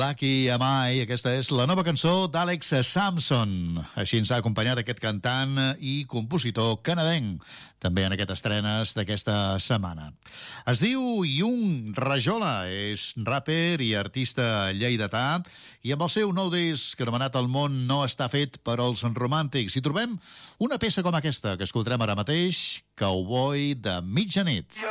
Lucky Am I. Aquesta és la nova cançó d'Alex Samson. Així ens ha acompanyat aquest cantant i compositor canadenc, també en aquestes estrenes d'aquesta setmana. Es diu Yung Rajola, és rapper i artista lleidatà, i amb el seu nou disc anomenat El món no està fet per als romàntics hi trobem una peça com aquesta que escoltarem ara mateix, Cowboy de mitjanit.